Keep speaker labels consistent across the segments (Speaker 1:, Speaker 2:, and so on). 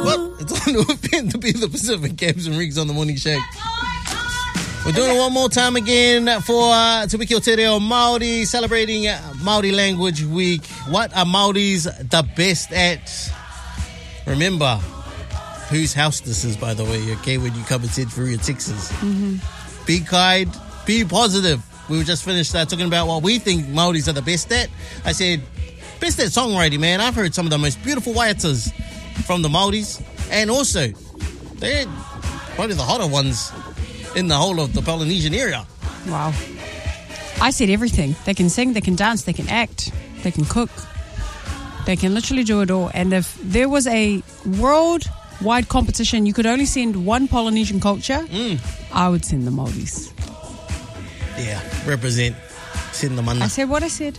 Speaker 1: Well, it's on to offend to be the Pacific Cabs and Rigs on the Morning Shake. We're doing it one more time again for Te Wiki o Te Reo Māori, celebrating Māori Language Week. What are Māoris the best at? Remember whose house this is, by the way, okay, when you come and send through your texts. Be kind, be positive. We were just finished talking about what we think Māoris are the best at. I said, best at songwriting, man. I've heard some of the most beautiful waiatas from the Māoris, and also they're probably the hotter ones in the whole of the Polynesian area.
Speaker 2: Wow. I said everything. They can sing, they can dance, they can act, they can cook. They can literally do it all. And if there was a worldwide competition, you could only send one Polynesian culture, I would send the Māoris.
Speaker 1: Yeah, represent. Send the mana.
Speaker 2: I said what I said.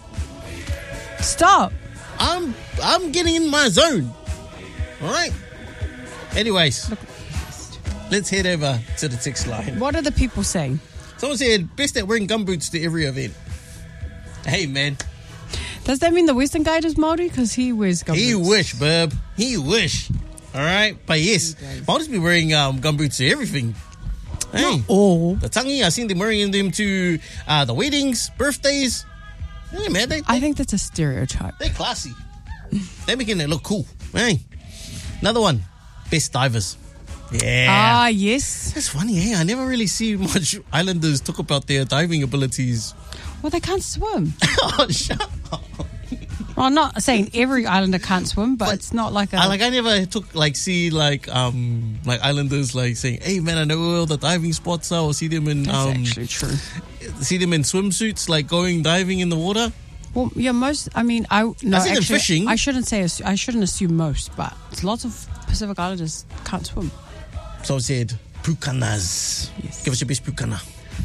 Speaker 2: Stop.
Speaker 1: I'm getting in my zone. All right. Anyways, let's head over to the text line.
Speaker 2: What are the people saying?
Speaker 1: Someone said, best at wearing gumboots to every event. Hey, man.
Speaker 2: Does that mean the Western guy is Māori? Because he wears gumboots.
Speaker 1: He wish, bub. He wish. All right. But yes, Māoris be wearing gumboots to everything. Hey.
Speaker 2: Not all.
Speaker 1: The tangi, I seen them wearing them to the weddings, birthdays. Hey, man.
Speaker 2: I think that's a stereotype.
Speaker 1: They're classy. They're making it look cool. Hey. Another one. Best divers. Yeah.
Speaker 2: Ah, yes.
Speaker 1: That's funny, hey? I never really see much islanders talk about their diving abilities.
Speaker 2: Well, they can't swim.
Speaker 1: Oh, shut up.
Speaker 2: Well, I'm not saying every islander can't swim, but it's not like a...
Speaker 1: I never see islanders like saying, hey, man, I know where all the diving spots are, or see them in...
Speaker 2: That's actually true.
Speaker 1: See them in swimsuits, like going diving in the water.
Speaker 2: Well, yeah, most... I mean,
Speaker 1: I see them fishing.
Speaker 2: I shouldn't assume most, but lots of Pacific Islanders can't swim.
Speaker 1: So I said, pukanas.
Speaker 2: Yes.
Speaker 1: Give us your best pukana.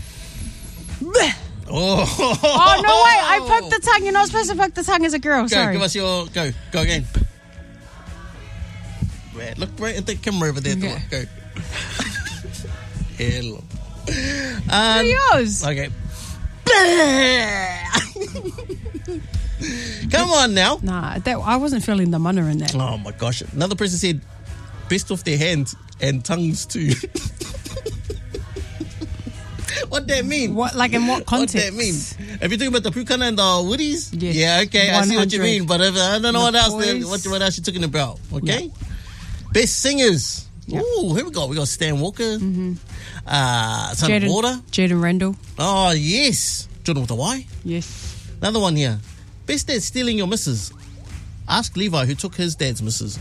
Speaker 2: Oh, no way. I poked the tongue. You're not supposed to poke the tongue as a girl. Sorry.
Speaker 1: Give us your... Go again. Look right at the camera over there.
Speaker 2: Okay.
Speaker 1: Go. Hello.
Speaker 2: Yours.
Speaker 1: Okay. Come on now.
Speaker 2: Nah, I wasn't feeling the mana in that.
Speaker 1: Oh my gosh. Another person said, best off their hands and tongues too. What that mean?
Speaker 2: What, like in what context?
Speaker 1: What that mean? If you're talking about the pukana and the woodies,
Speaker 2: yes.
Speaker 1: Yeah, okay, 100. I see what you mean. But I don't know what else you're talking about. Okay,
Speaker 2: yeah.
Speaker 1: Best singers.
Speaker 2: Yeah.
Speaker 1: Ooh, here we go. We got Stan Walker, Son Water,
Speaker 2: Jaden Randall.
Speaker 1: Oh yes, Jordan with a Y.
Speaker 2: Yes.
Speaker 1: Another one here. Best at stealing your missus. Ask Levi who took his dad's missus.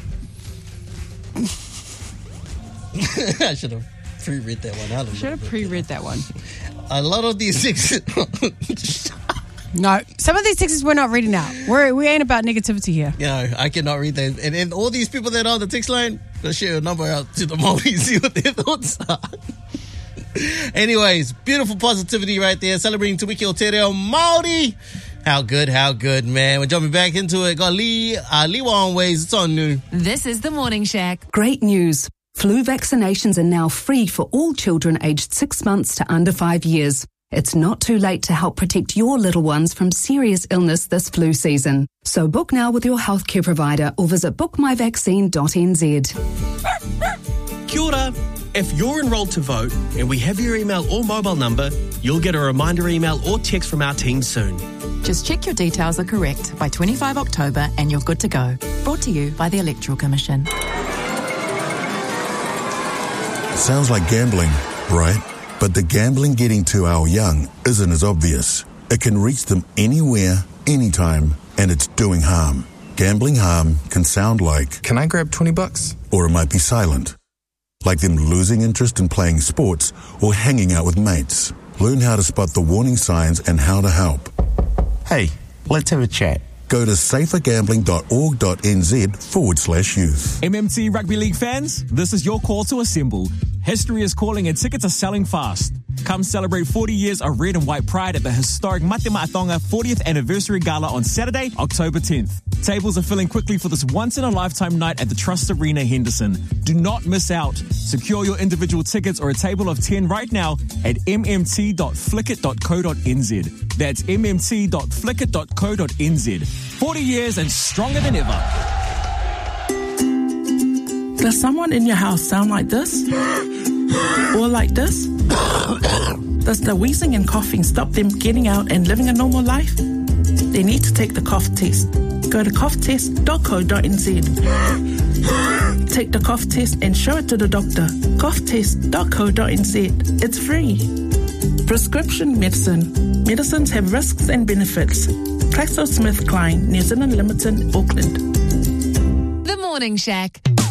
Speaker 1: I should have pre-read that one.
Speaker 2: Should have pre-read that one.
Speaker 1: A lot of these texts.
Speaker 2: No, some of these texts we're not reading out. We ain't about negativity here.
Speaker 1: No, I cannot read that. And all these people that are on the text line, they'll share a number out to the Māori, see what their thoughts are. Anyways, beautiful positivity right there. Celebrating Te Wiki o Te Reo Māori. How good, man. We're jumping back into it. Got Liwa on ways. It's on new.
Speaker 3: This is the Morning Shack.
Speaker 4: Great news. Flu vaccinations are now free for all children aged 6 months to under 5 years. It's not too late to help protect your little ones from serious illness this flu season. So book now with your healthcare provider or visit bookmyvaccine.nz.
Speaker 5: Kia ora. If you're enrolled to vote and we have your email or mobile number, you'll get a reminder email or text from our team soon.
Speaker 3: Just check your details are correct by 25 October and you're good to go. Brought to you by the Electoral Commission.
Speaker 6: Sounds like gambling, right? But the gambling getting to our young isn't as obvious. It can reach them anywhere, anytime, and it's doing harm. Gambling harm can sound like,
Speaker 7: can I grab $20?
Speaker 6: Or it might be silent. Like them losing interest in playing sports or hanging out with mates. Learn how to spot the warning signs and how to help.
Speaker 7: Hey, let's have a chat.
Speaker 6: Go to safergambling.org.nz/youth.
Speaker 8: MMT Rugby League fans, this is your call to assemble. History is calling and tickets are selling fast. Come celebrate 40 years of red and white pride at the historic Mate Maʻatonga 40th Anniversary Gala on Saturday, October 10th. Tables are filling quickly for this once-in-a-lifetime night at the Trust Arena, Henderson. Do not miss out. Secure your individual tickets or a table of 10 right now at mmt.flickit.co.nz. That's mmt.flickit.co.nz. 40 years and stronger than ever.
Speaker 9: Does someone in your house sound like this? Or like this? Does the wheezing and coughing stop them getting out and living a normal life? They need to take the cough test. Go to coughtest.co.nz. Take the cough test and show it to the doctor. coughtest.co.nz. It's free. Prescription medicine. Medicines have risks and benefits. GlaxoSmithKline, New Zealand Limited, Auckland.
Speaker 10: The Morning Shack.